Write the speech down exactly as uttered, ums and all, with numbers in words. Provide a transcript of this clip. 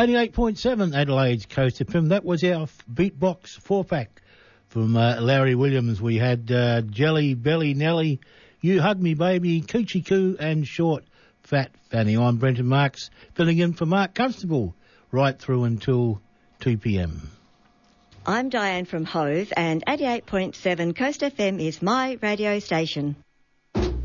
eighty-eight point seven Adelaide's Coast F M. That was our beatbox four-pack from uh, Larry Williams. We had uh, Jelly Belly Nelly, You Hug Me Baby, Coochie Coo and Short Fat Fanny. I'm Brenton Marks, filling in for Mark Constable right through until two p.m. I'm Diane from Hove, and eighty-eight point seven Coast F M is my radio station.